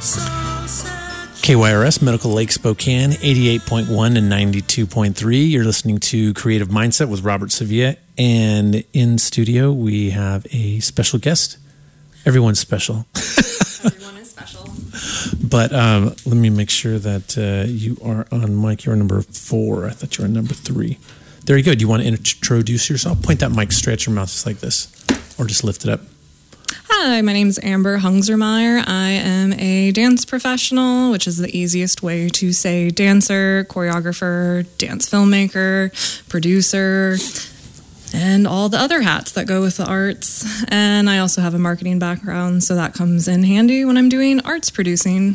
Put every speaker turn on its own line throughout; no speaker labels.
KYRS, Medical Lake Spokane, 88.1 and 92.3. You're listening to Creative Mindset with Robert Sevilla. And in studio, we have a special guest. Everyone's special.
Everyone is special.
But let me make sure that you are on mic. You're number 4. I thought you were number 3. There you go. Do you want to introduce yourself? Point that mic straight at your mouth just like this. Or just lift it up.
Hi, my name is Amber Hungsermeyer. I am a dance professional, which is the easiest way to say dancer, choreographer, dance filmmaker, producer, and all the other hats that go with the arts. And I also have a marketing background, so that comes in handy when I'm doing arts producing.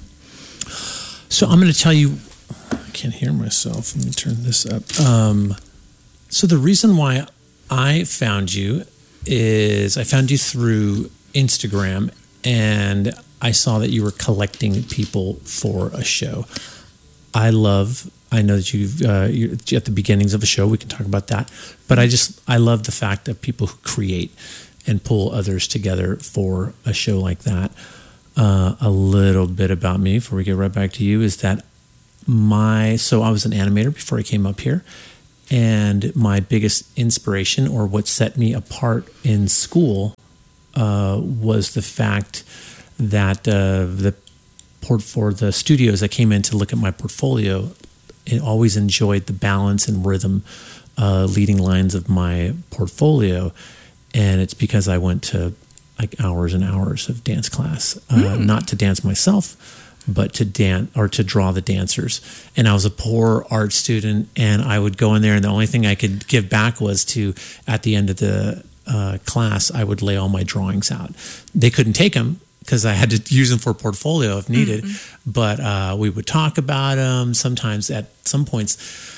So I'm going to tell you, I can't hear myself. Let me turn this up. So the reason why I found you is I found you through Instagram, and I saw that you were collecting people for a show. I know that you're at the beginnings of a show. We can talk about that. But I love the fact that people who create and pull others together for a show like that. A little bit about me before we get right back to you is that I was an animator before I came up here. And my biggest inspiration, or what set me apart in school, was the fact that for the studios that came in to look at my portfolio, it always enjoyed the balance and rhythm leading lines of my portfolio. And it's because I went to like hours and hours of dance class, not to dance myself, but to dance or to draw the dancers. And I was a poor art student, and I would go in there, and the only thing I could give back was at the end of the class, I would lay all my drawings out. They couldn't take them because I had to use them for portfolio if needed, but we would talk about them. Sometimes at some points,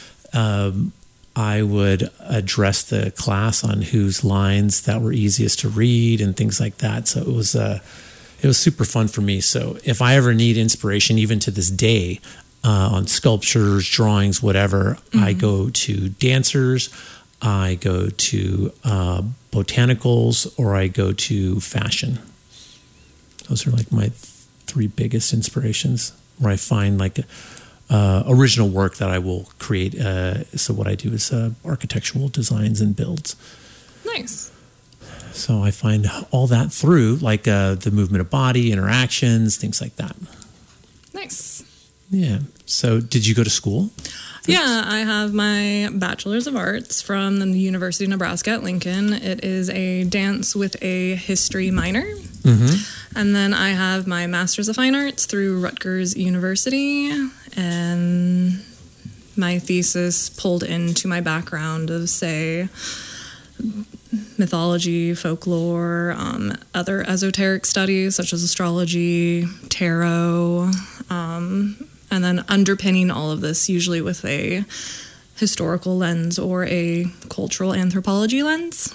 I would address the class on whose lines that were easiest to read and things like that. So it was super fun for me. So if I ever need inspiration, even to this day, on sculptures, drawings, whatever, I go to dancers, I go to botanicals, or I go to fashion. Those are like my 3 biggest inspirations, where I find like original work that I will create. So what I do is architectural designs and builds.
Nice.
So I find all that through like the movement of body, interactions, things like that.
Nice.
Yeah. So did you go to school?
Yeah, I have my Bachelor's of Arts from the University of Nebraska at Lincoln. It is a dance with a history minor. Mm-hmm. And then I have my Master's of Fine Arts through Rutgers University. And my thesis pulled into my background of, say, mythology, folklore, other esoteric studies such as astrology, tarot, and then underpinning all of this usually with a historical lens or a cultural anthropology lens.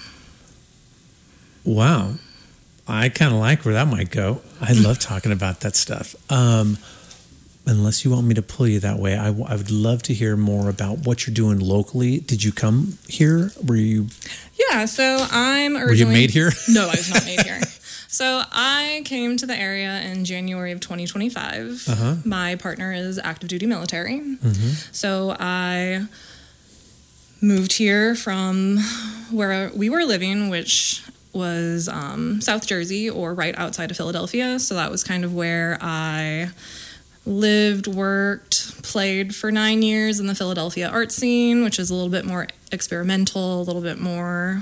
Wow. I kind of like where that might go. I love talking about that stuff. Unless you want me to pull you that way, I would love to hear more about what you're doing locally. Did you come here? Were you?
Yeah, so I'm originally...
Were you made here?
No, I was not made here. So I came to the area in January of 2025. Uh-huh. My partner is active duty military. Mm-hmm. So I moved here from where we were living, which was South Jersey, or right outside of Philadelphia. So that was kind of where I lived, worked, played for 9 years in the Philadelphia art scene, which is a little bit more experimental, a little bit more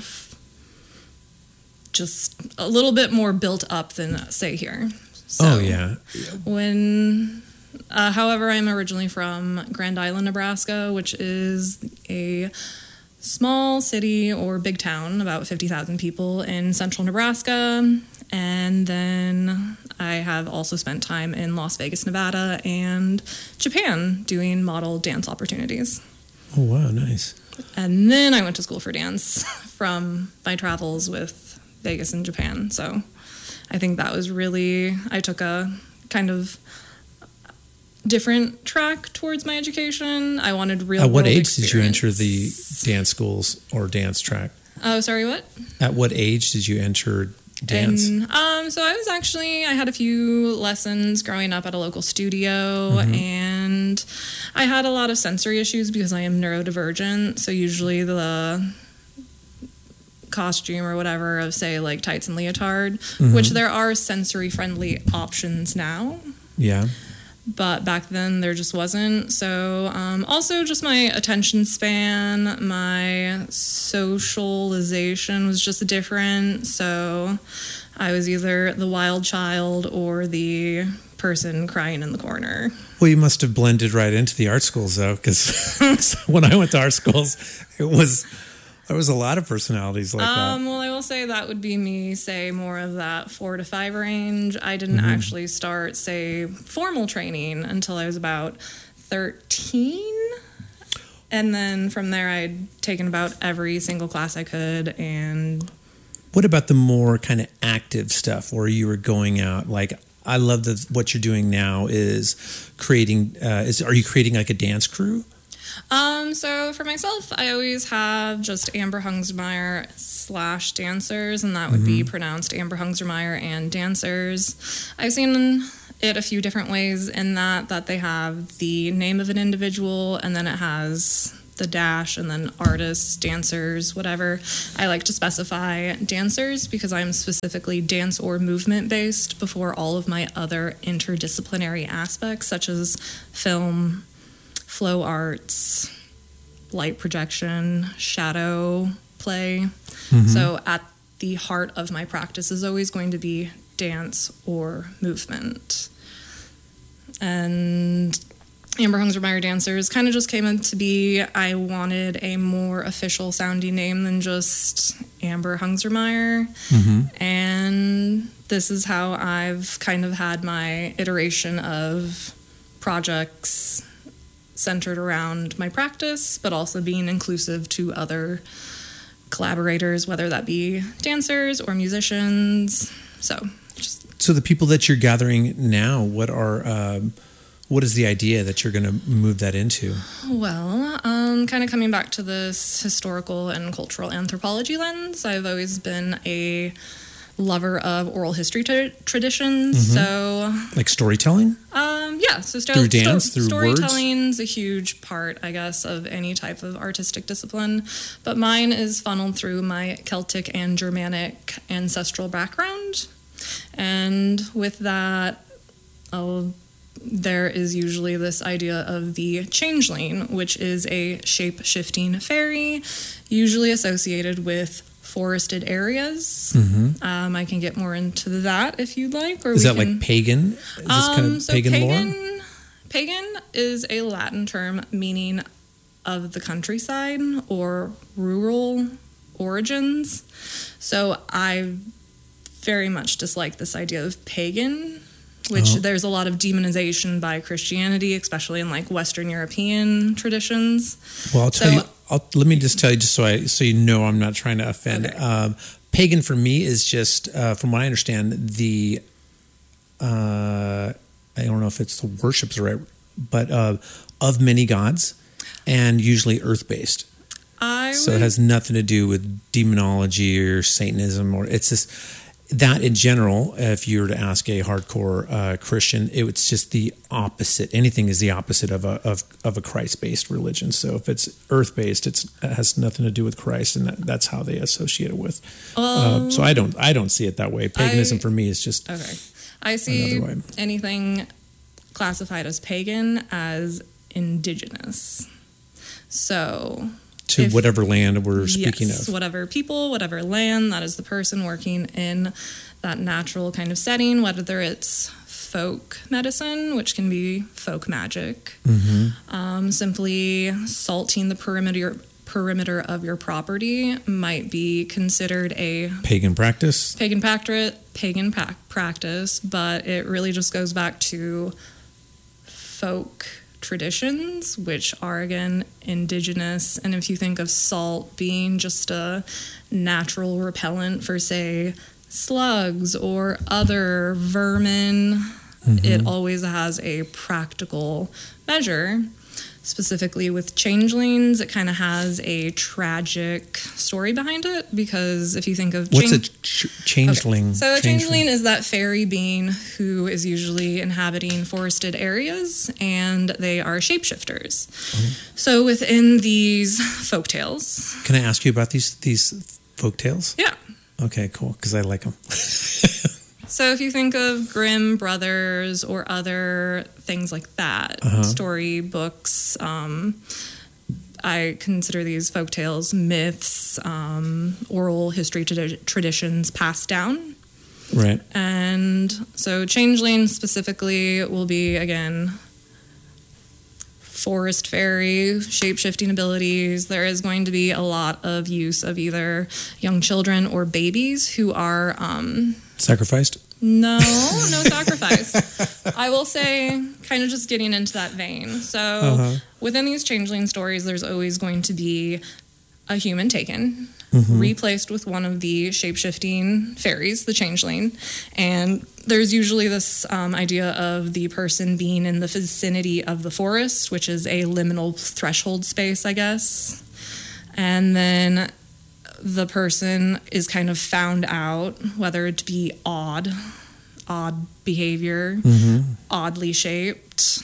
built up than, say, here. So however, I'm originally from Grand Island, Nebraska, which is a small city or big town, about 50,000 people in central Nebraska. And then I have also spent time in Las Vegas, Nevada, and Japan doing model dance opportunities.
Oh, wow, nice.
And then I went to school for dance from my travels with Vegas and Japan. So I think that was I took a kind of different track towards my education. I wanted real world
At what age
experience.
did you enter the dance schools or dance track?
Oh, sorry, what?
At what age did you enter dance?
And, so I had a few lessons growing up at a local studio, and I had a lot of sensory issues because I am neurodivergent. So usually the costume or whatever of, say, like tights and leotard, which there are sensory friendly options now.
Yeah.
But back then there just wasn't. So also just my attention span, my socialization was just different. So I was either the wild child or the person crying in the corner.
Well, you must have blended right into the art schools, though, because when I went to art schools, there was a lot of personalities like that.
Well, I will say that would be me, say, more of that 4 to 5 range. I didn't actually start, say, formal training until I was about 13. And then from there, I'd taken about every single class I could. And
what about the more kind of active stuff where you were going out? Like, I love that what you're doing now is creating, are you creating like a dance crew?
So for myself, I always have just Amber Hungsmeyer / dancers, and that would be pronounced Amber Hungsmeyer and dancers. I've seen it a few different ways in that they have the name of an individual, and then it has the dash, and then artists, dancers, whatever. I like to specify dancers because I'm specifically dance or movement based before all of my other interdisciplinary aspects, such as film, flow arts, light projection, shadow play. So at the heart of my practice is always going to be dance or movement. And Amber Hungsmeyer Dancers kind of just came into be. I wanted a more official sounding name than just Amber Hungsmeyer. And this is how I've kind of had my iteration of projects centered around my practice, but also being inclusive to other collaborators, whether that be dancers or musicians. So
the people that you're gathering now, what is the idea that you're going to move that into?
Well, kind of coming back to this historical and cultural anthropology lens, I've always been a lover of oral history traditions. So
like storytelling?
Yeah, so
through dance, through
storytelling's a huge part, I guess, of any type of artistic discipline. But mine is funneled through my Celtic and Germanic ancestral background. And with that, there is usually this idea of the changeling, which is a shape-shifting fairy, usually associated with forested areas. I can get more into that if you'd like. Or
is that like pagan? Is this kind of pagan lore?
Pagan is a Latin term meaning of the countryside or rural origins. So I very much dislike this idea of pagan, which there's a lot of demonization by Christianity, especially in like Western European traditions.
Well, I'll tell you. Let me just tell you, just so you know, I'm not trying to offend. Okay. Pagan for me is just, from what I understand, the I don't know if it's the worship's right, but of many gods, and usually earth-based. So it has nothing to do with demonology or Satanism, or it's just that in general. If you were to ask a hardcore Christian, it's just the opposite. Anything is the opposite of a Christ-based religion. So if it's earth-based, it has nothing to do with Christ, and that's how they associate it with. So I don't see it that way. Paganism for me is just
I see anything classified as pagan as indigenous. So
to whatever land we're speaking of.
Whatever people, whatever land, that is the person working in that natural kind of setting, whether it's folk medicine, which can be folk magic, simply salting the perimeter of your property might be considered a
pagan practice,
but it really just goes back to folk traditions, which are again indigenous. And if you think of salt being just a natural repellent for, say, slugs or other vermin, it always has a practical measure. Specifically with changelings, it kind of has a tragic story behind it, because if you think of...
What's a changeling?
Okay. So a changeling is that fairy being who is usually inhabiting forested areas, and they are shapeshifters. So within these folktales...
Can I ask you about these folktales?
Yeah.
Okay, cool, because I like them.
So if you think of Grimm Brothers or other things like that, story books, I consider these folktales myths, oral history traditions passed down.
Right.
And so changeling specifically will be, again, forest fairy, shape-shifting abilities. There is going to be a lot of use of either young children or babies who are...
sacrificed?
No sacrifice. I will say, kind of just getting into that vein. So within these changeling stories, there's always going to be a human taken, replaced with one of the shape-shifting fairies, the changeling. And there's usually this idea of the person being in the vicinity of the forest, which is a liminal threshold space, I guess. And then the person is kind of found out, whether it be odd behavior, oddly shaped,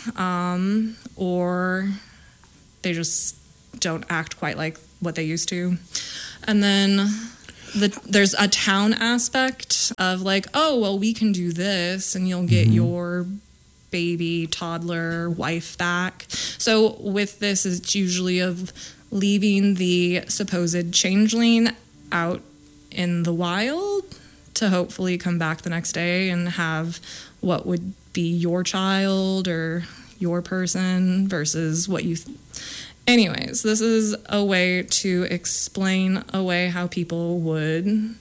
or they just don't act quite like what they used to. And then there's a town aspect of like, oh, well, we can do this and you'll get your baby, toddler, wife back. So with this, it's usually of leaving the supposed changeling out in the wild to hopefully come back the next day and have what would be your child or your person versus what you... Anyways, this is a way to explain away how people would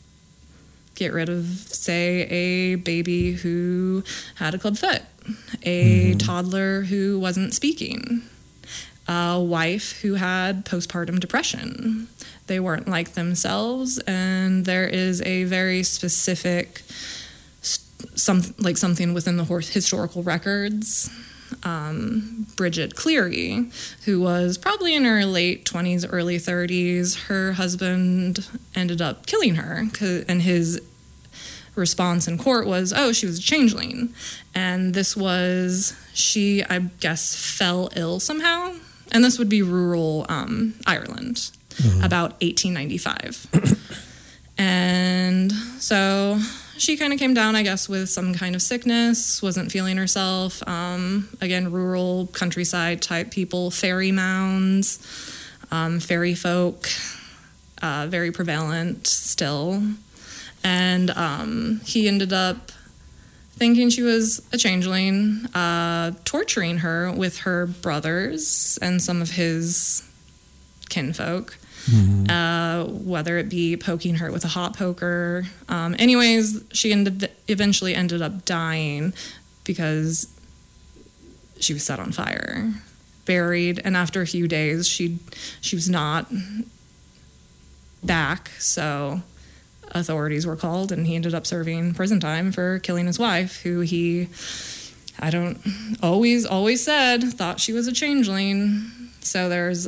get rid of, say, a baby who had a club foot, a toddler who wasn't speaking, a wife who had postpartum depression. They weren't like themselves, and there is a very specific something within the historical records. Bridget Cleary, who was probably in her late 20s, early 30s, her husband ended up killing her, and his response in court was, oh, she was a changeling. And this was, she, I guess, fell ill somehow. And this would be rural Ireland, about 1895. And so she kind of came down, I guess, with some kind of sickness, wasn't feeling herself. Again, rural countryside type people, fairy mounds, fairy folk, very prevalent still. And he ended up thinking she was a changeling, torturing her with her brothers and some of his kinfolk, whether it be poking her with a hot poker. Anyways, she eventually ended up dying because she was set on fire, buried, and after a few days, she was not back, so authorities were called, and he ended up serving prison time for killing his wife, who he, always said, thought she was a changeling. So there's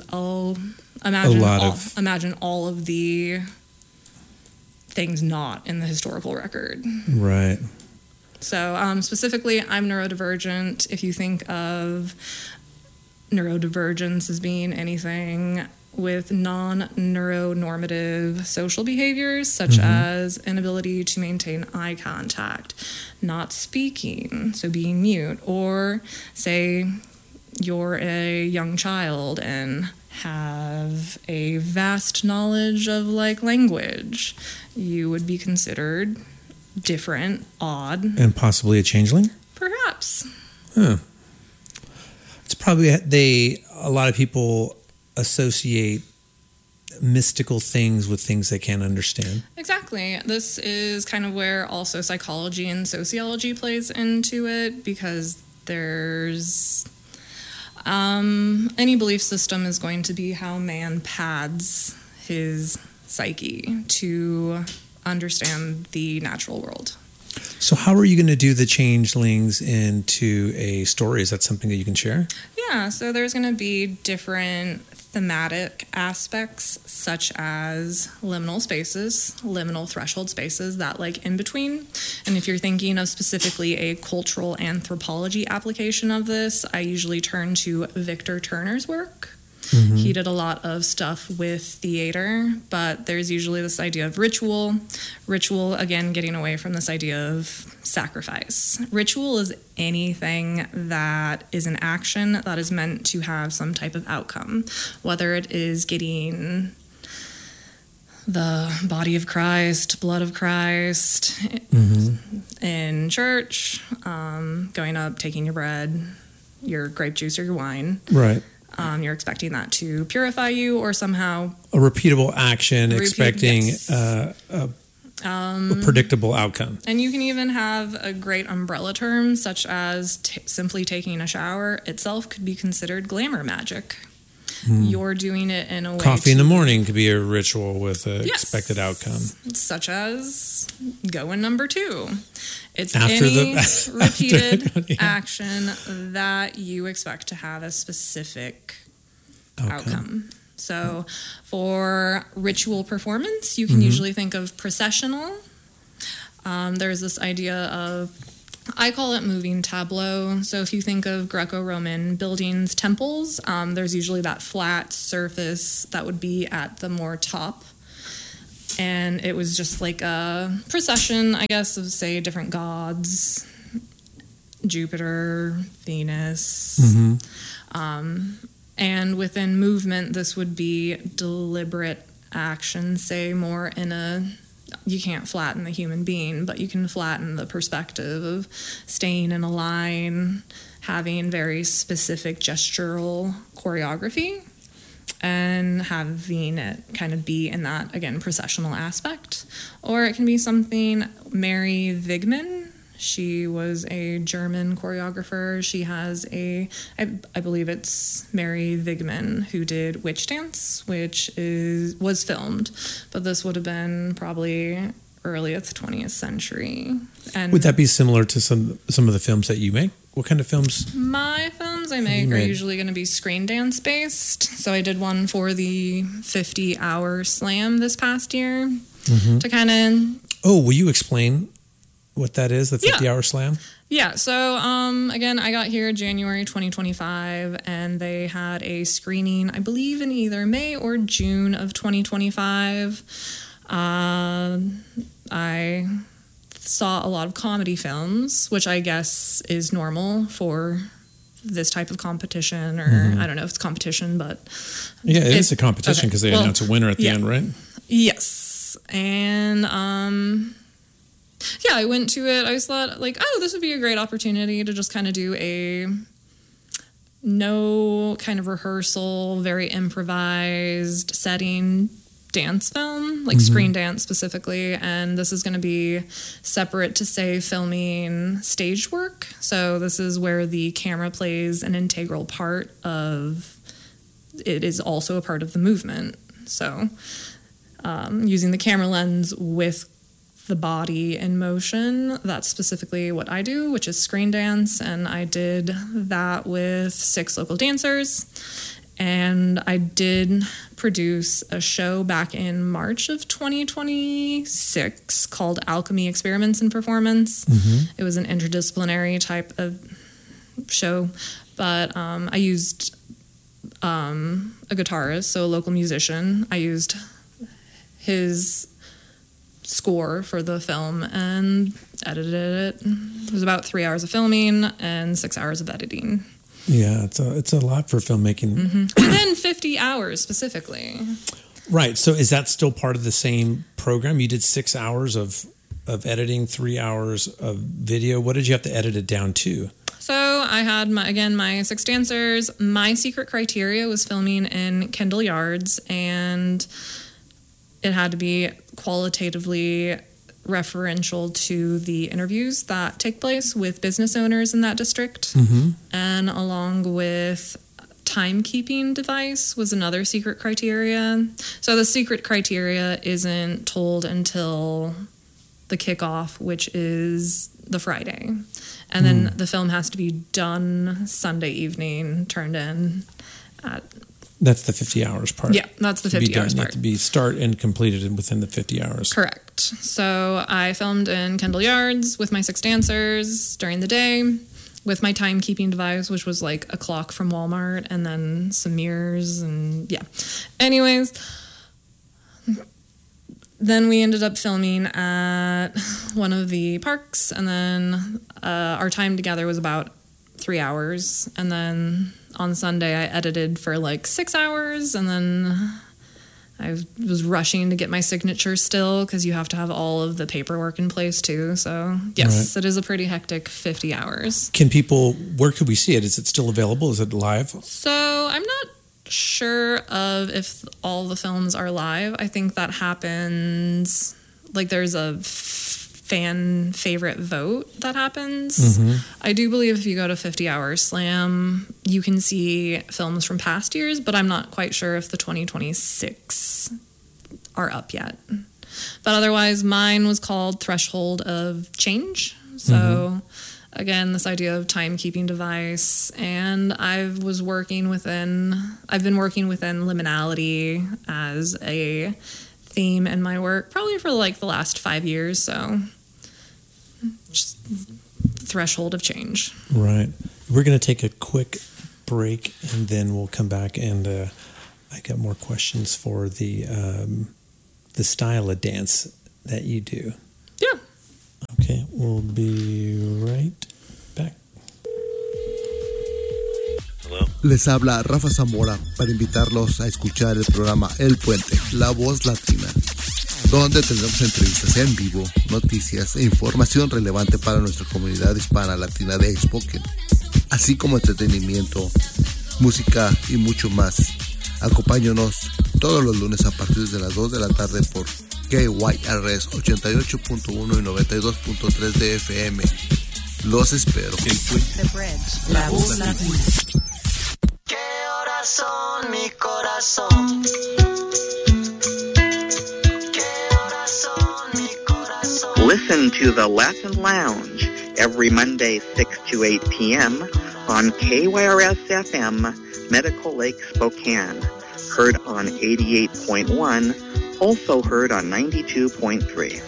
imagine all of the things not in the historical record.
Right.
So specifically, I'm neurodivergent. If you think of neurodivergence as being anything with non-neuronormative social behaviors, such as inability to maintain eye contact, not speaking, so being mute, or say you're a young child and have a vast knowledge of language, you would be considered different, odd.
And possibly a changeling?
Perhaps.
Huh. It's probably, a lot of people associate mystical things with things they can't understand.
Exactly. This is kind of where also psychology and sociology plays into it, because there's any belief system is going to be how man pads his psyche to understand the natural world.
So how are you going to do the changelings into a story? Is that something that you can share?
Yeah, so there's going to be different thematic aspects, such as liminal spaces, liminal threshold spaces, that like in between. And if you're thinking of specifically a cultural anthropology application of this, I usually turn to Victor Turner's work. Mm-hmm. He did a lot of stuff with theater, but there's usually this idea of ritual. Ritual, again, getting away from this idea of sacrifice. Ritual is anything that is an action that is meant to have some type of outcome, whether it is getting the body of Christ, blood of Christ in church, going up, taking your bread, your grape juice or your wine.
Right.
You're expecting that to purify you or somehow...
A repeatable action, expecting
yes.
a predictable outcome.
And you can even have a great umbrella term, such as simply taking a shower itself could be considered glamour magic. You're doing it in a way...
Coffee in the morning could be a ritual with an expected outcome.
Such as going number 2. It's
after
any repeated action that you expect to have a specific outcome. So for ritual performance, you can usually think of processional. There's this idea of... I call it moving tableau. So if you think of Greco-Roman buildings, temples, there's usually that flat surface that would be at the more top. And it was just like a procession, I guess, of, say, different gods, Jupiter, Venus. And within movement, this would be deliberate action, say, more in a... You can't flatten the human being, but you can flatten the perspective of staying in a line, having very specific gestural choreography, and having it kind of be in that, again, processional aspect. Or it can be something... Mary Wigman, she was a German choreographer. She has I believe it's Mary Wigman who did Witch Dance, which was filmed, but this would have been probably earliest 20th century. And
would that be similar to some of the films that you make? What kind of films?
My films I make are usually going to be screen dance based. So I did one for the 50-hour slam this past year to kind of...
Oh, will you explain what that is, the 50-hour slam?
Yeah, so again, I got here January 2025, and they had a screening, I believe, in either May or June of 2025. I saw a lot of comedy films, which I guess is normal for this type of competition, or I don't know if it's competition, but...
Yeah, it is a competition because they announce a winner at the end, right?
Yes, and... yeah, I went to it. I just thought, like, oh, this would be a great opportunity to just kind of do a no kind of rehearsal, very improvised setting dance film, like screen dance specifically. And this is going to be separate to, say, filming stage work. So this is where the camera plays an integral part of... It is also a part of the movement. So using the camera lens with the body in motion, that's specifically what I do, which is screen dance, and I did that with 6 local dancers. And I did produce a show back in March of 2026 called Alchemy Experiments in Performance. It was an interdisciplinary type of show, but I used a guitarist, so a local musician. I used his score for the film and edited it. It was about 3 hours of filming and 6 hours of editing.
Yeah, it's a lot for filmmaking.
And then 50 hours specifically.
Right. So is that still part of the same program? You did 6 hours of editing, 3 hours of video. What did you have to edit it down to?
So I had, my 6 dancers. My secret criteria was filming in Kendall Yards, and it had to be qualitatively referential to the interviews that take place with business owners in that district. And along with timekeeping device was another secret criteria. So the secret criteria isn't told until the kickoff, which is the Friday. And then the film has to be done Sunday evening, turned in at...
That's the 50 hours part.
Yeah, that's the 50 hours part.
You have to be start and completed within the 50 hours.
Correct. So I filmed in Kendall Yards with my 6 dancers during the day with my timekeeping device, which was like a clock from Walmart and then some mirrors and yeah. Anyways, then we ended up filming at one of the parks, and then our time together was about 3 hours, and then on Sunday I edited for like 6 hours, and then I was rushing to get my signature still because you have to have all of the paperwork in place too. So yes, It is a pretty hectic 50 hours.
Where could we see it? Is it still available? Is it live?
So I'm not sure of if all the films are live. I think that happens, like there's a fan favorite vote that happens. I do believe if you go to 50 Hour Slam, you can see films from past years, but I'm not quite sure if the 2026 are up yet. But otherwise, mine was called Threshold of Change. So again, this idea of timekeeping device, and I've been working within liminality as a theme in my work probably for like the last 5 years. So just threshold of change.
Right. We're going to take a quick break, and then we'll come back, and I got more questions for the style of dance that you do.
Yeah.
Okay, we'll be right back.
Hello. Les habla Rafa Zamora para invitarlos a escuchar el programa El Puente, La Voz Latina, donde tendremos entrevistas en vivo, noticias e información relevante para nuestra comunidad hispana latina de Spokane, así como entretenimiento, música y mucho más. Acompáñanos todos los lunes a partir de las 2 de la tarde por KYRS 88.1 y 92.3 de FM. Los espero.
The Bridge, La Voz Latina. ¿Qué horas son, mi corazón?
Listen to the Latin Lounge every Monday 6 to 8 p.m. on KYRS-FM, Medical Lake, Spokane. Heard on 88.1, also heard on 92.3.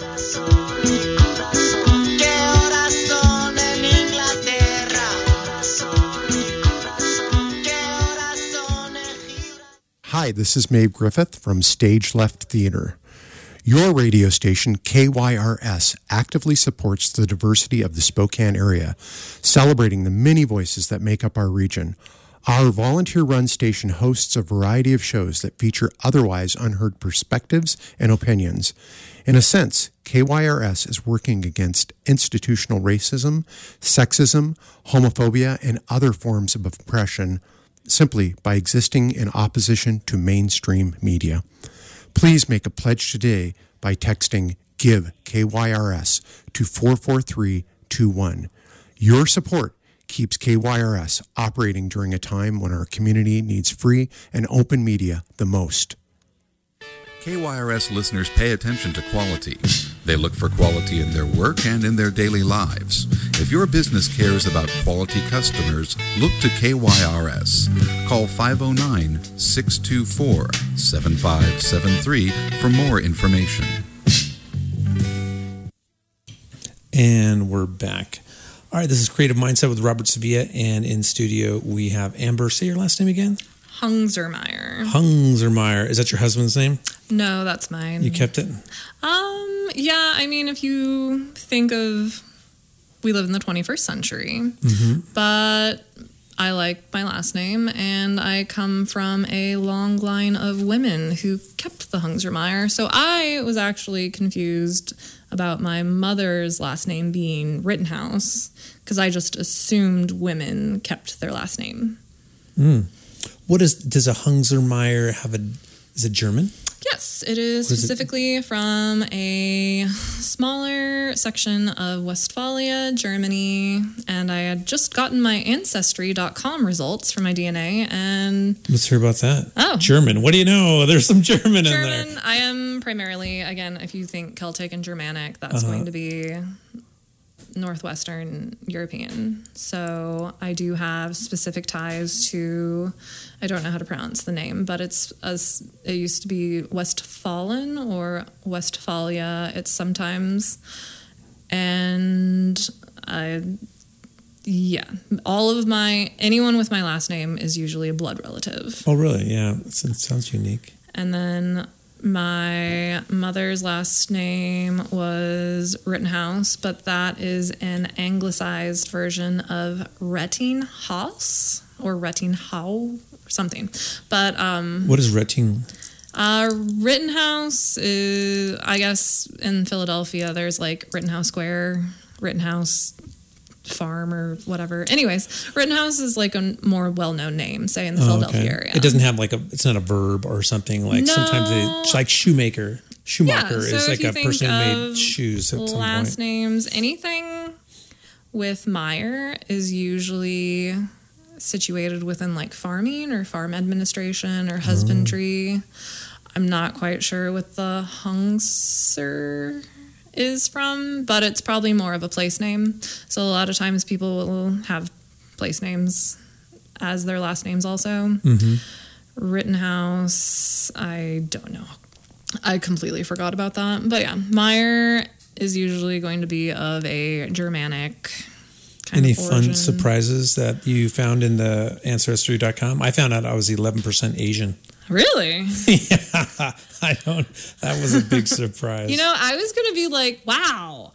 Hi, this is Maeve Griffith from Stage Left Theater. Your radio station, KYRS, actively supports the diversity of the Spokane area, celebrating the many voices that make up our region. Our volunteer-run station hosts a variety of shows that feature otherwise unheard perspectives and opinions. In a sense, KYRS is working against institutional racism, sexism, homophobia, and other forms of oppression simply by existing in opposition to mainstream media. Please make a pledge today by texting GIVE KYRS to 44321. Your support keeps KYRS operating during a time when our community needs free and open media the most.
KYRS listeners pay attention to quality. They look for quality in their work and in their daily lives. If your business cares about quality customers, look to KYRS. Call 509-624-7573 for more information.
And we're back. All right, this is Creative Mindset with Robert Sevilla, and in studio we have Amber. Say your last name again.
Hungsermeyer.
Hungsermeyer. Is that your husband's name?
No, that's mine.
You kept it?
Yeah, I mean, if you think of, we live in the 21st century, but I like my last name, and I come from a long line of women who kept the Hungsermeyer, so I was actually confused about my mother's last name being Rittenhouse, because I just assumed women kept their last name.
Does a Hungsermeyer have is it German?
Yes, it is specifically from a smaller section of Westphalia, Germany, and I had just gotten my Ancestry.com results for my DNA, and...
Let's hear about that.
Oh.
German. What do you know? There's some German in there.
I am primarily, again, if you think Celtic and Germanic, that's going to be Northwestern European. So I do have specific ties to, I don't know how to pronounce the name, but it used to be Westfalen or Westphalia. It's sometimes, and anyone with my last name is usually a blood relative.
Oh, really? Yeah. It sounds unique.
And then my mother's last name was Rittenhouse, but that is an anglicized version of Rettinghaus or Rettinghau or something. But
what is Retting?
Rittenhouse is, I guess, in Philadelphia. There's like Rittenhouse Square, Rittenhouse Farm or whatever. Anyways, Rittenhouse is like a more well-known name, say in the Philadelphia area.
It doesn't have it's not a verb or something like sometimes it's like Schumacher. Schumacher is like a person who made shoes at some point.
Last names, anything with Meyer is usually situated within like farming or farm administration or husbandry. I'm not quite sure what the Hungser is from, but it's probably more of a place name. So a lot of times people will have place names as their last names also. Rittenhouse, I don't know. I completely forgot about that. But yeah, Meyer is usually going to be of a Germanic kind
Any
of origin.
fun surprises that you found in the Ancestry.com? I found out I was 11% Asian.
Really?
Yeah, that was a big surprise.
I was going to be like, wow.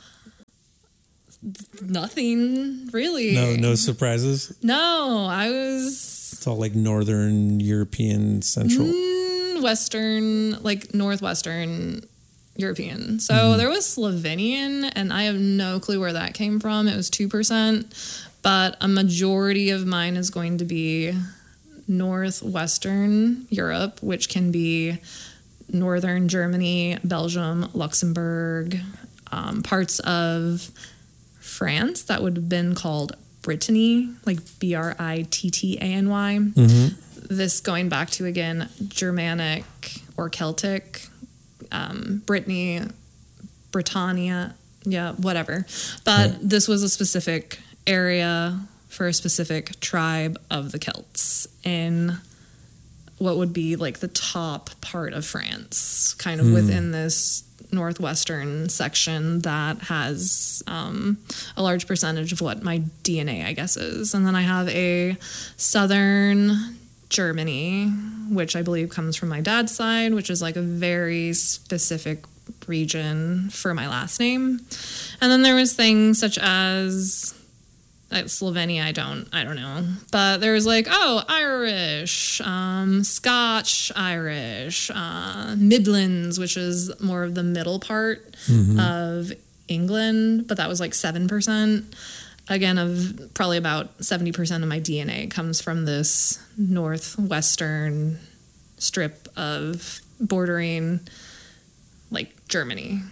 Nothing, really.
No surprises?
No, I was...
It's all like Northern European, Central.
Western, like Northwestern European. So there was Slovenian, and I have no clue where that came from. It was 2%, but a majority of mine is going to be Northwestern Europe, which can be Northern Germany, Belgium, Luxembourg, parts of France that would have been called Brittany, like Brittany. This going back to, again, Germanic or Celtic, Brittany, Britannia, yeah, whatever. But this was a specific area for a specific tribe of the Celts in what would be like the top part of France, kind of within this northwestern section that has a large percentage of what my DNA, I guess, is. And then I have a southern Germany, which I believe comes from my dad's side, which is like a very specific region for my last name. And then there was things such as Slovenia, I don't know. But there was like, Irish, Scotch, Irish, Midlands, which is more of the middle part of England, but that was like 7%. Again, of probably about 70% of my DNA comes from this northwestern strip of bordering like Germany.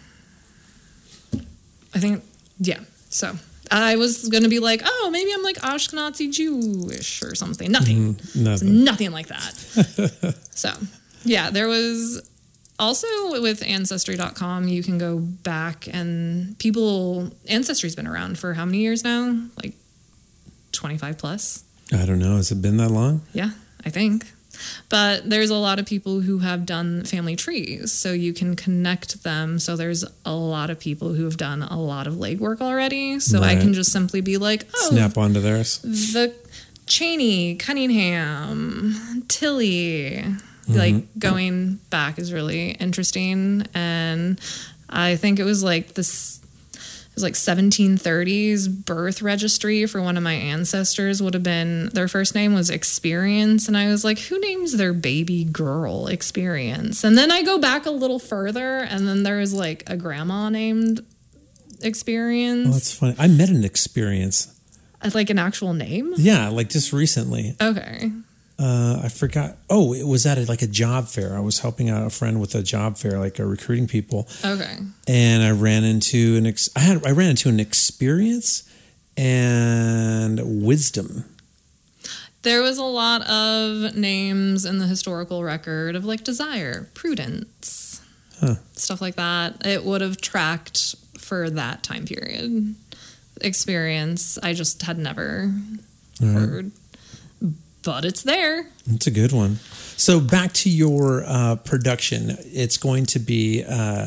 I think, yeah. So I was going to be like, maybe I'm like Ashkenazi Jewish or something. Nothing. Nothing like that. So, yeah, there was also with Ancestry.com, you can go back and Ancestry's been around for how many years now? Like 25 plus?
I don't know. Has it been that long?
Yeah, I think. But there's a lot of people who have done family trees, so you can connect them. So there's a lot of people who have done a lot of legwork already. So I can just simply be like,
snap onto theirs.
The Cheney, Cunningham, Tilly, like going back is really interesting. And I think it was like this. It was like 1730s birth registry for one of my ancestors would have been, their first name was Experience. And I was like, who names their baby girl Experience? And then I go back a little further and then there's like a grandma named Experience.
Oh, that's funny. I met an Experience.
Like an actual name?
Yeah, like just recently.
Okay.
I forgot. Oh, it was at a job fair. I was helping out a friend with a job fair, like recruiting people.
Okay.
And I ran into I ran into an Experience and Wisdom.
There was a lot of names in the historical record of like Desire, Prudence, stuff like that. It would have tracked for that time period. experience. I just had never heard, but it's there.
It's a good one. So back to your production. It's going to be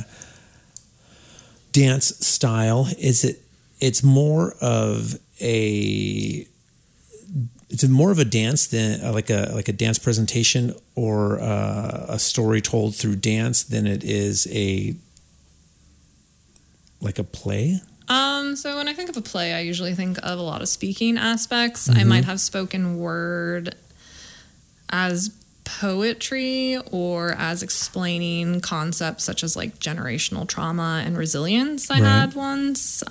dance style. It's more of a dance than like a dance presentation or a story told through dance than it is like a play?
So when I think of a play, I usually think of a lot of speaking aspects. I might have spoken word as poetry or as explaining concepts such as like generational trauma and resilience I had once.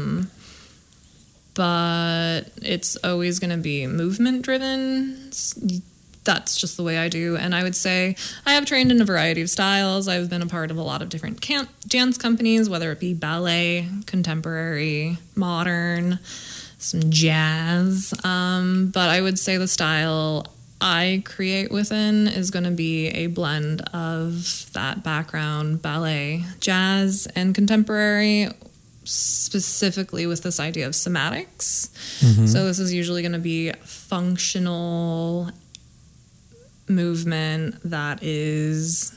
But it's always going to be movement driven. That's just the way I do. And I would say I have trained in a variety of styles. I've been a part of a lot of different dance companies, whether it be ballet, contemporary, modern, some jazz. But I would say the style I create within is going to be a blend of that background, ballet, jazz, and contemporary, specifically with this idea of somatics. So this is usually going to be functional movement that is,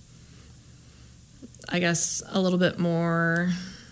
I guess, a little bit more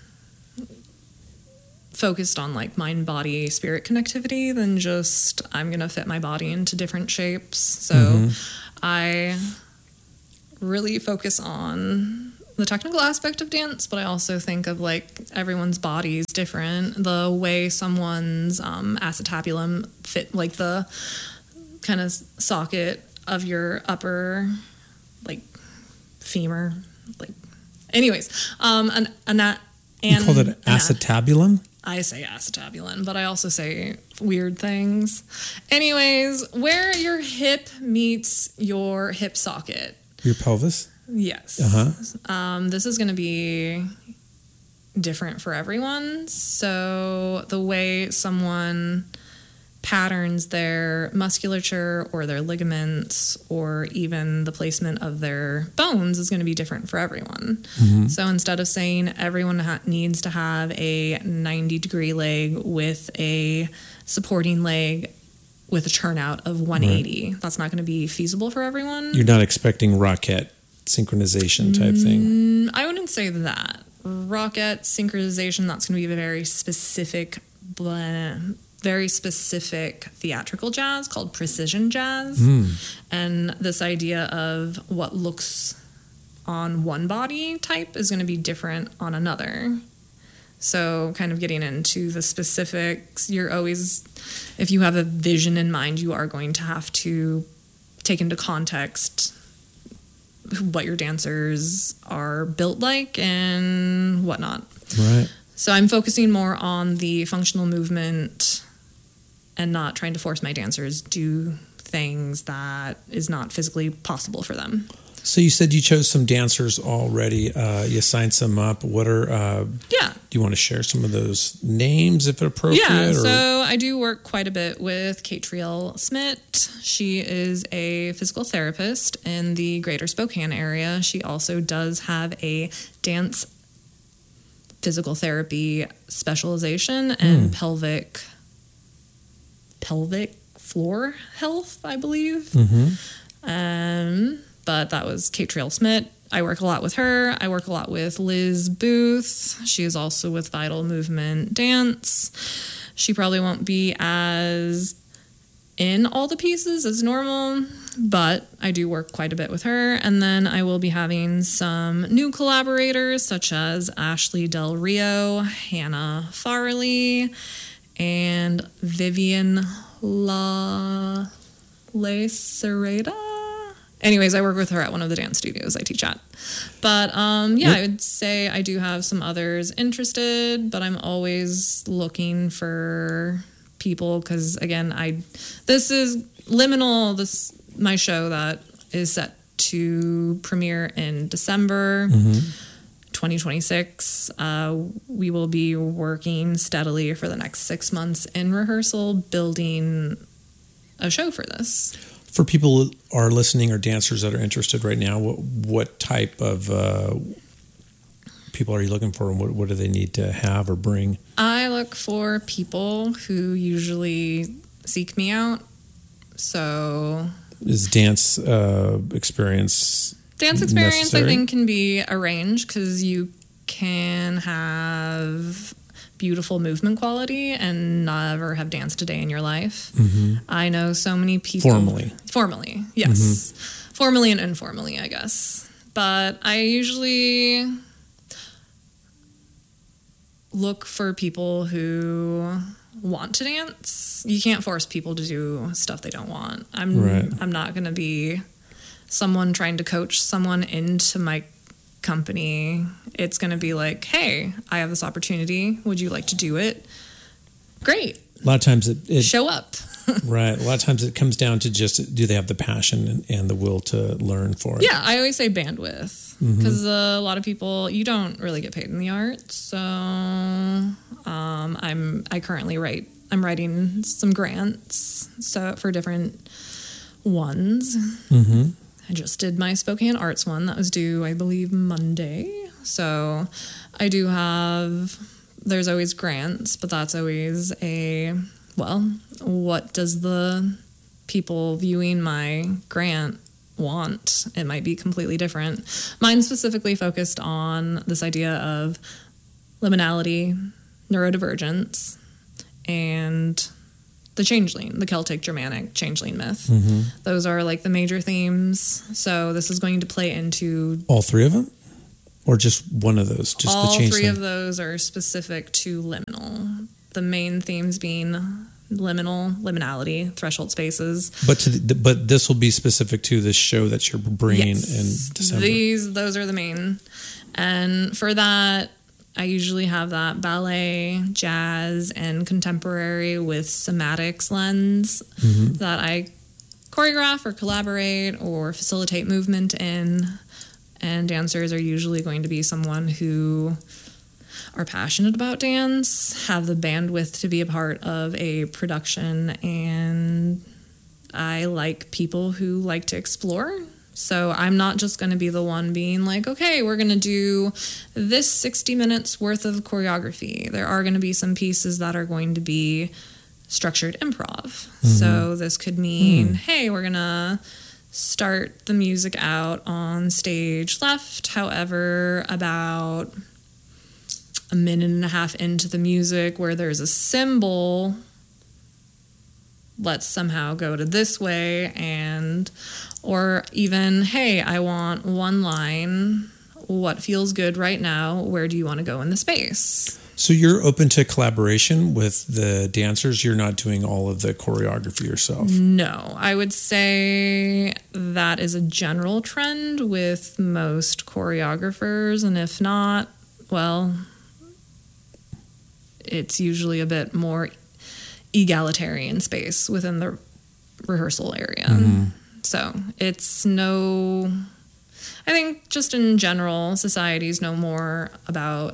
focused on like mind, body, spirit connectivity than just I'm going to fit my body into different shapes. So I really focus on the technical aspect of dance, but I also think of like everyone's body is different. The way someone's acetabulum fit, like the kind of socket of your upper like femur, like anyways, you call
it acetabulum?
I say acetabulum, but I also say weird things. Anyways, where your hip meets your hip socket.
Your pelvis?
Yes. This is going to be different for everyone. So the way someone patterns their musculature or their ligaments or even the placement of their bones is going to be different for everyone. So instead of saying everyone needs to have a 90-degree leg with a supporting leg with a turnout of 180, that's not going to be feasible for everyone.
You're not expecting rocket synchronization type thing?
I wouldn't say that. Rocket synchronization, that's going to be a very specific theatrical jazz called precision jazz. And this idea of what looks on one body type is going to be different on another. So kind of getting into the specifics, you're always, if you have a vision in mind, you are going to have to take into context what your dancers are built like and whatnot.
Right.
So I'm focusing more on the functional movement and not trying to force my dancers do things that is not physically possible for them.
So you said you chose some dancers already. You signed some up. What are? Do you want to share some of those names if appropriate?
Yeah. So I do work quite a bit with Catriel Smith. She is a physical therapist in the Greater Spokane area. She also does have a dance physical therapy specialization and pelvic floor health, I believe. But that was Catriel Smith. I work a lot with her. I work a lot with Liz Booth. She is also with Vital Movement Dance. She probably won't be as in all the pieces as normal, but I do work quite a bit with her. And then I will be having some new collaborators such as Ashley Del Rio, Hannah Farley, and Vivian La Cereda. Anyways, I work with her at one of the dance studios I teach at. But I would say I do have some others interested, but I'm always looking for people because, again, this is Liminal, my show that is set to premiere in December 2026. We will be working steadily for the next 6 months in rehearsal, building a show for this.
For people who are listening or dancers that are interested right now, what type of people are you looking for, and what do they need to have or bring?
I look for people who usually seek me out. So
is dance experience
necessary? I think can be arranged because you can have beautiful movement quality and never have danced a day in your life. I know so many people formally, yes, formally and informally, I guess. But I usually look for people who want to dance. You can't force people to do stuff they don't want. I'm not going to be someone trying to coach someone into my company. It's going to be like, hey, I have this opportunity. Would you like to do it? Great.
A lot of times it
show up.
Right. A lot of times it comes down to just, do they have the passion and the will to learn for it?
Yeah, I always say bandwidth because a lot of people, you don't really get paid in the arts. So I'm writing some grants for different ones. I just did my Spokane Arts one that was due, I believe, Monday. So I do have, there's always grants, but that's always what does the people viewing my grant want? It might be completely different. Mine's specifically focused on this idea of liminality, neurodivergence, and the changeling, the Celtic Germanic changeling myth. Those are like the major themes. So this is going to play into
all three of them, or just one of those? Just
all
the changeling?
Three of those are specific to liminal. The main themes being liminality, threshold spaces.
But this will be specific to this show that you're bringing in December.
Those are the main. And for that, I usually have that ballet, jazz, and contemporary with somatics lens that I choreograph or collaborate or facilitate movement in. And dancers are usually going to be someone who are passionate about dance, have the bandwidth to be a part of a production, and I like people who like to explore. So I'm not just going to be the one being like, okay, we're going to do this 60 minutes worth of choreography. There are going to be some pieces that are going to be structured improv. So this could mean, hey, we're going to start the music out on stage left. However, about a minute and a half into the music where there's a cymbal, let's somehow go to this way. Or even, hey, I want one line. What feels good right now? Where do you want to go in the space?
So you're open to collaboration with the dancers? You're not doing all of the choreography yourself?
No, I would say that is a general trend with most choreographers. And if not, well, it's usually a bit more egalitarian space within the rehearsal area. So it's I think just in general, societies know more about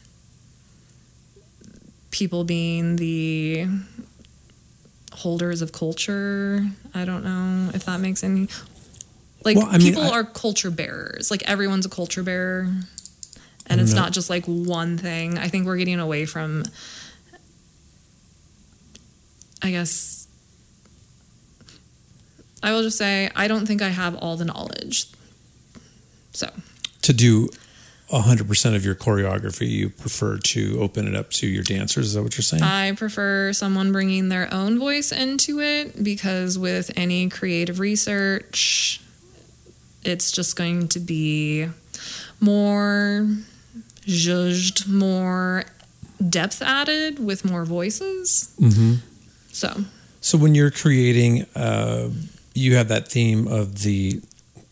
people being the holders of culture. I don't know if that makes any... people are culture bearers. Like, everyone's a culture bearer. And it's not just like one thing. I think we're getting away from, I guess... I will just say, I don't think I have all the knowledge. So.
To do 100% of your choreography, you prefer to open it up to your dancers? Is that what you're saying?
I prefer someone bringing their own voice into it, because with any creative research, it's just going to be more zhuzhed, more depth added with more voices. So
when you're creating... you have that theme of the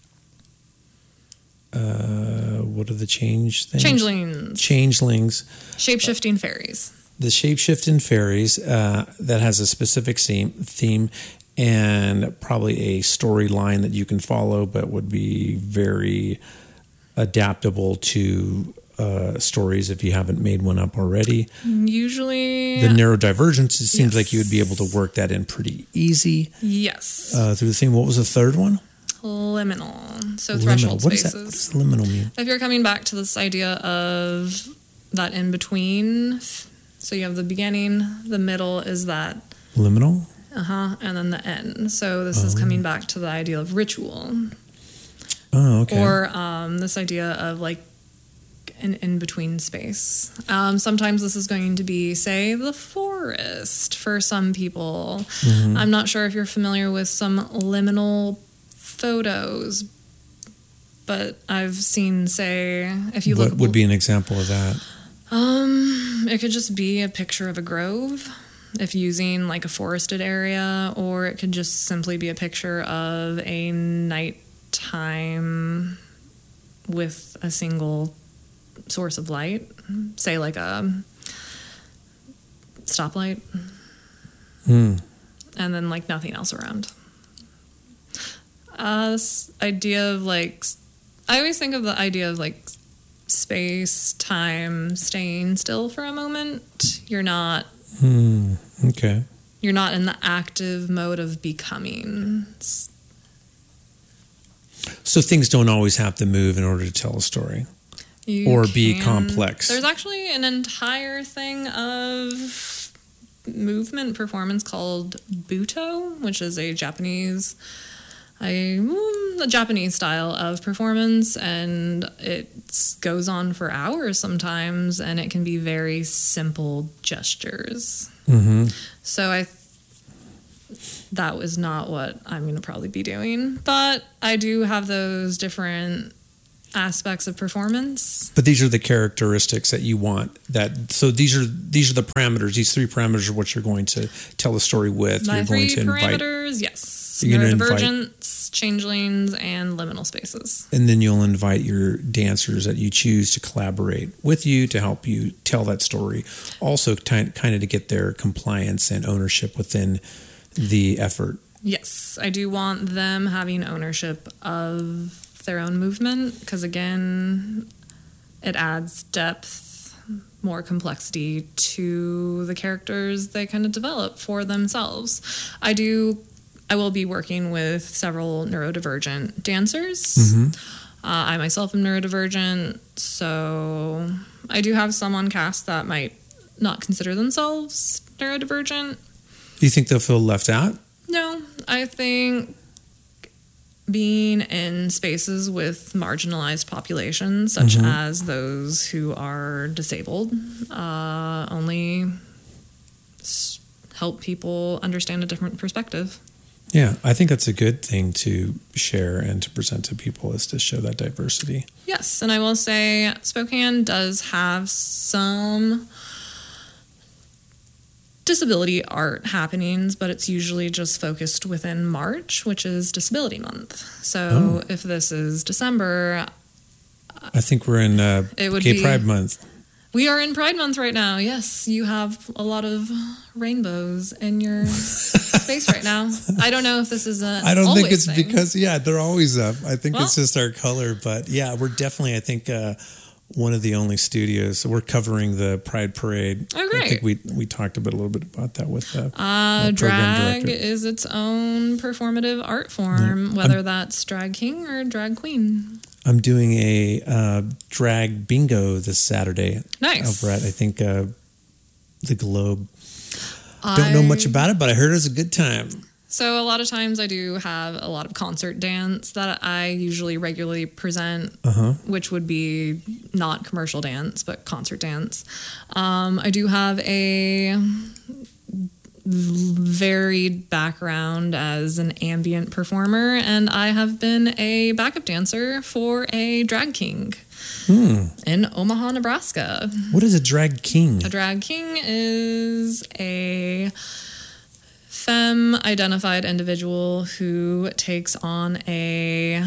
what are the changelings? Shape-shifting
fairies.
The shape-shifting fairies that has a specific theme and probably a storyline that you can follow, but would be very adaptable to stories if you haven't made one up already.
Usually...
The neurodivergence, it seems like you would be able to work that in pretty easy.
Yes.
Through the theme. What was the third one?
Liminal. So
Liminal.
threshold
What is that?
spaces.
What does liminal mean?
If you're coming back to this idea of that in between, so you have the beginning, the middle is that,
Liminal?
and then the end. So this is coming back to the idea of ritual.
Oh, okay.
Or this idea of like an in-between space. Sometimes this is going to be, say, the forest for some people. I'm not sure if you're familiar with some liminal photos, but I've seen, say, if you look...
What would be an example of that?
It could just be a picture of a grove, if using like a forested area, or it could just simply be a picture of a nighttime with a single source of light, say like a stoplight, and then like nothing else around. This idea of like, I always think of the idea of like space, time, staying still for a moment. You're not
Okay.
You're not in the active mode of becoming.
So things don't always have to move in order to tell a story. Or be complex.
There's actually an entire thing of movement performance called Buto, which is a Japanese style of performance, and it goes on for hours sometimes, and it can be very simple gestures. So that was not what I'm going to probably be doing, but I do have those different aspects of performance.
But these are the characteristics that you want. So these are the parameters. These 3 parameters are what you're going to tell a story with.
My
you're
3
going to
parameters, yes.
You're going to
Neurodivergence, changelings, and liminal spaces.
And then you'll invite your dancers that you choose to collaborate with you to help you tell that story. Also, kind of to get their compliance and ownership within the effort.
Yes, I do want them having ownership of their own movement, because again, it adds depth, more complexity to the characters they kind of develop for themselves. I will be working with several neurodivergent dancers. I myself am neurodivergent, so I do have some on cast that might not consider themselves neurodivergent.
Do you think they'll feel left out?
No, I think being in spaces with marginalized populations, such as those who are disabled, only help people understand a different perspective.
Yeah, I think that's a good thing to share and to present to people, is to show that diversity.
Yes, and I will say Spokane does have some disability art happenings, but it's usually just focused within March, which is Disability Month. So if this is December,
I think we're in Gay Pride Month.
We are in Pride Month right now. Yes, you have a lot of rainbows in your space right now. I don't know if this is
I don't think it's
thing.
because, they're always up. I think it's just our color. But yeah, we're definitely, I think, one of the only studios. So we're covering the Pride Parade.
Oh, great.
I think we talked a little bit about that with the
drag
program director.
is its own performative art form, whether that's drag king or drag queen.
I'm doing a drag bingo this Saturday.
Nice.
Over at, I think, the Globe. Don't know much about it, but I heard it was a good time.
So a lot of times I do have a lot of concert dance that I usually regularly present, which would be not commercial dance, but concert dance. I do have a varied background as an ambient performer, and I have been a backup dancer for a drag king in Omaha, Nebraska.
What is a drag king?
A drag king is a femme-identified individual who takes on a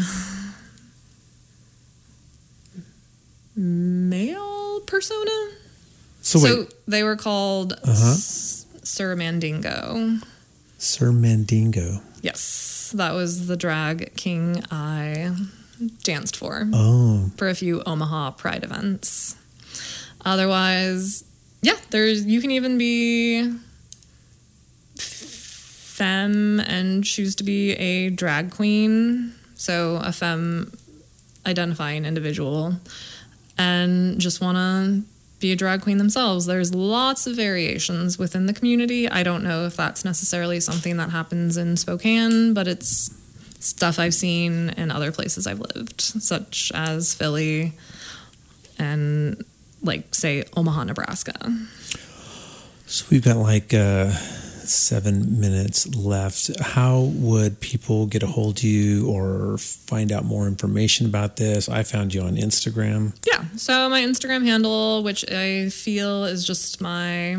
male persona. So they were called Sir Mandingo.
Sir Mandingo.
Yes, that was the drag king I danced for. For a few Omaha Pride events. Otherwise, you can even be femme and choose to be a drag queen. So a femme identifying individual, and just want to be a drag queen themselves. There's lots of variations within the community. I don't know if that's necessarily something that happens in Spokane, but it's stuff I've seen in other places I've lived, such as Philly and, like, say, Omaha, Nebraska.
So we've got like 7 minutes left. How would people get a hold of you or find out more information about this? I found you on Instagram.
Yeah, so my Instagram handle, which I feel is just my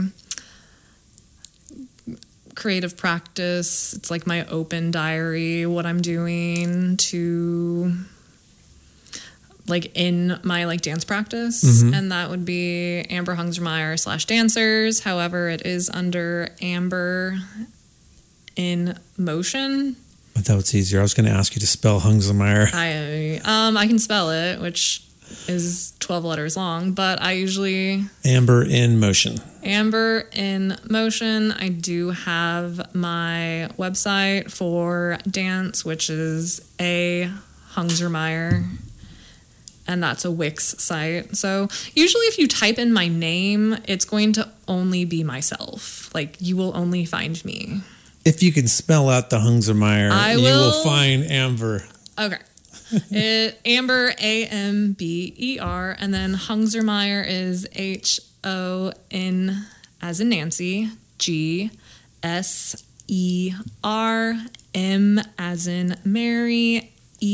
creative practice. It's like my open diary, what I'm doing to, like, in my, like, dance practice. And that would be Amber Hungsermeyer /dancers. However, it is under Amber in Motion.
I thought it's easier. I was going to ask you to spell Hungsermeyer.
I can spell it, which is 12 letters long, but I usually...
Amber in Motion.
Amber in Motion. I do have my website for dance, which is A. Hungsermeyer, and that's a Wix site. So usually if you type in my name, it's going to only be myself. Like, you will only find me.
If you can spell out the Hungsermeyer, you will find Amber.
Okay. Amber, Amber, and then Hungsermeyer is HON as in Nancy, GSER, as in Mary,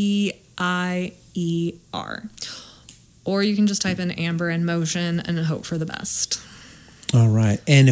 EIER. Or you can just type in Amber in Motion and hope for the best.
All right. And